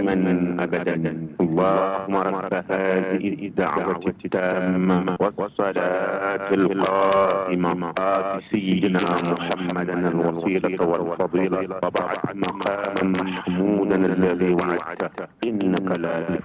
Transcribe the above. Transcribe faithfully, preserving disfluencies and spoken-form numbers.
دائما أبدا. اللهم رب هذه الدعوة التامة والصلاة القائمة آت سيدنا محمدا الوسيلة والفضيلة وبعث مقاما محمودا الذي وعدته إنك لا تخلف